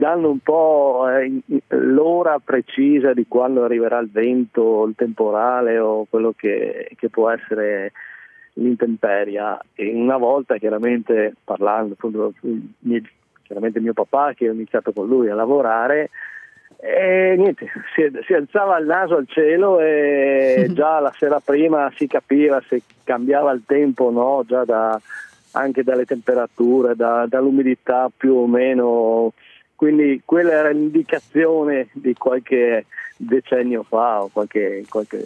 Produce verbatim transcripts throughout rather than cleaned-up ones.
danno un po' eh, l'ora precisa di quando arriverà il vento, il temporale o quello che, che può essere l'intemperia. E una volta, chiaramente parlando appunto mio, chiaramente mio papà, che ho iniziato con lui a lavorare, e niente, si, si alzava il naso al cielo e già la sera prima si capiva se cambiava il tempo o no, già da, anche dalle temperature, da, dall'umidità più o meno. Quindi quella era l'indicazione di qualche decennio fa o qualche, qualche...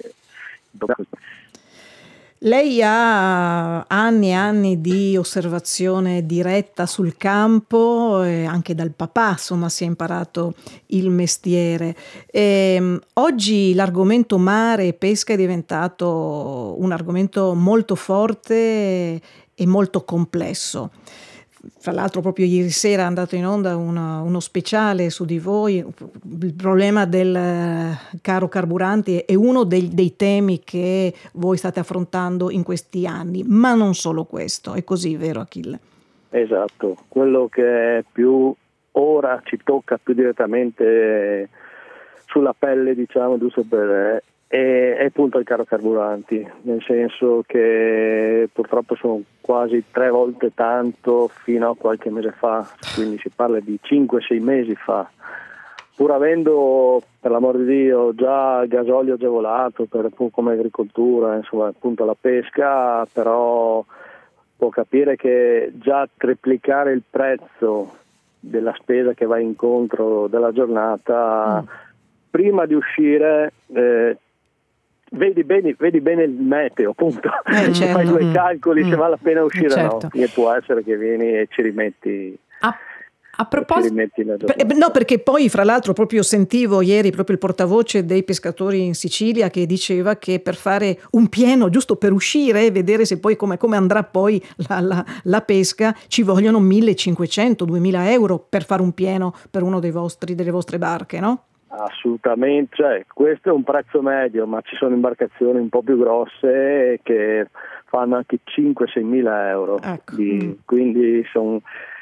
Lei ha anni e anni di osservazione diretta sul campo, e anche dal papà, insomma, si è imparato il mestiere. E, oggi l'argomento mare e pesca è diventato un argomento molto forte e molto complesso. Fra l'altro proprio ieri sera è andato in onda una, uno speciale su di voi. Il problema del caro carburanti è uno dei, dei temi che voi state affrontando in questi anni, ma non solo questo, è così, vero Achille? Esatto, quello che è più ora ci tocca più direttamente sulla pelle, diciamo, giusto per... è, è appunto il caro carburanti, nel senso che purtroppo sono quasi tre volte tanto fino a qualche mese fa, quindi si parla di cinque sei mesi fa, pur avendo, per l'amor di Dio, già il gasolio agevolato per, come agricoltura, insomma appunto la pesca, però può capire che già triplicare il prezzo della spesa che va incontro della giornata, mm. prima di uscire eh, Vedi bene, vedi bene il meteo, appunto, eh, certo. fai due calcoli mm. se vale la pena uscire o certo. no, e può essere che vieni e ci rimetti. Ah. A proposito, no, perché poi fra l'altro proprio sentivo ieri proprio il portavoce dei pescatori in Sicilia che diceva che per fare un pieno, giusto per uscire e vedere se poi come, come andrà poi la, la, la pesca, ci vogliono millecinquecento duemila euro per fare un pieno per uno dei vostri, delle vostre barche, no? Assolutamente, cioè, questo è un prezzo medio, ma ci sono imbarcazioni un po' più grosse che fanno anche cinque sei mila euro, ecco. di, mm. quindi sono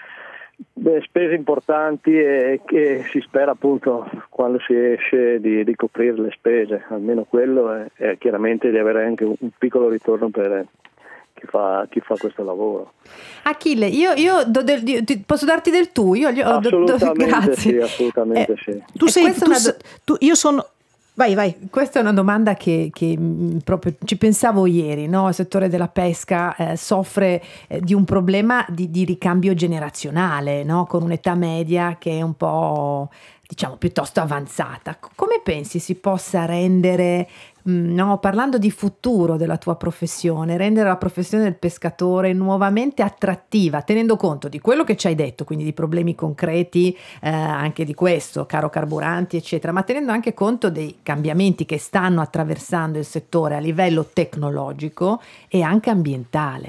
spese importanti e che si spera appunto quando si esce di, di coprire le spese, almeno quello è, è chiaramente di avere anche un, un piccolo ritorno per chi fa, chi fa questo lavoro. Achille, io, io do del, ti, posso darti del tu? Io, io assolutamente do, do, sì, assolutamente eh, sì. Tu sei, tu, una... tu, io sono... Vai, vai. Questa è una domanda che, che proprio ci pensavo ieri, no? Il settore della pesca eh, soffre eh, di un problema di, di ricambio generazionale, no? Con un'età media che è un po', diciamo, piuttosto avanzata. Come pensi si possa rendere, mh, no? Parlando di futuro della tua professione, rendere la professione del pescatore nuovamente attrattiva, tenendo conto di quello che ci hai detto, quindi di problemi concreti, eh, anche di questo, caro carburanti, eccetera, ma tenendo anche conto dei cambiamenti che stanno attraversando il settore a livello tecnologico e anche ambientale.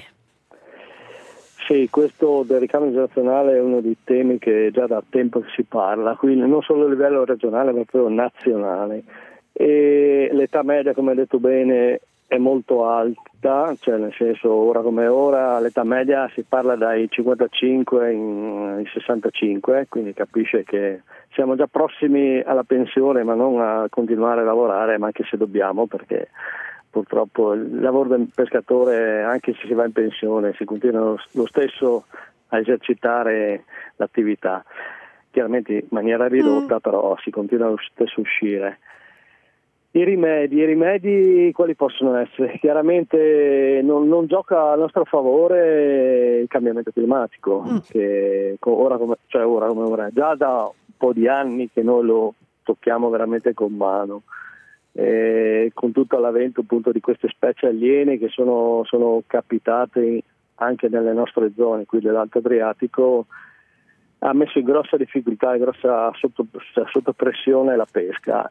Sì, questo del ricambio generazionale è uno dei temi che già da tempo si parla, quindi non solo a livello regionale ma proprio nazionale. E l'età media, come hai detto bene, è molto alta, cioè nel senso ora come ora l'età media si parla dai cinquantacinque ai sessantacinque, quindi capisce che siamo già prossimi alla pensione, ma non a continuare a lavorare, ma anche se dobbiamo, perché purtroppo il lavoro del pescatore, anche se si va in pensione, si continua lo stesso a esercitare l'attività, chiaramente in maniera ridotta, mm. però si continua lo stesso a uscire. I rimedi, i rimedi quali possono essere? Chiaramente non, non gioca a nostro favore il cambiamento climatico, mm. che ora come, cioè ora come ora, già da un po' di anni che noi lo tocchiamo veramente con mano. Eh, con tutto l'avvento appunto di queste specie aliene che sono, sono capitate anche nelle nostre zone qui dell'Alto Adriatico, ha messo in grossa difficoltà, in grossa sotto, sotto pressione la pesca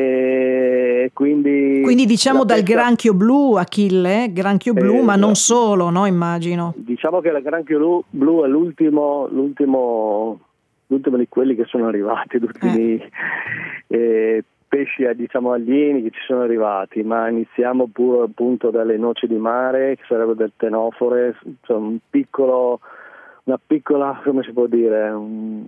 e quindi quindi diciamo dal pesca, granchio blu, Achille, granchio blu, eh, ma non solo, no, immagino. Diciamo che il granchio blu è l'ultimo l'ultimo l'ultimo di quelli che sono arrivati, gli ultimi eh. Eh, pesci diciamo alieni che ci sono arrivati, ma iniziamo pure appunto dalle noci di mare, che sarebbe del tenofore, cioè un piccolo, una piccola, come si può dire, un,